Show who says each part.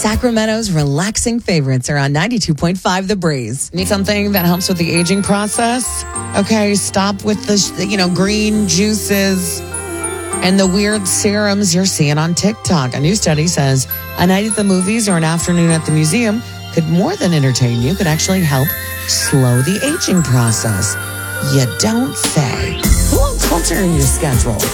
Speaker 1: Sacramento's relaxing favorites are on 92.5 The Breeze. Need something that helps with the aging process? Okay, stop with the, green juices and the weird serums you're seeing on TikTok. A new study says a night at the movies or an afternoon at the museum could more than entertain you, could actually help slow the aging process. You don't say. Who else alter your schedule?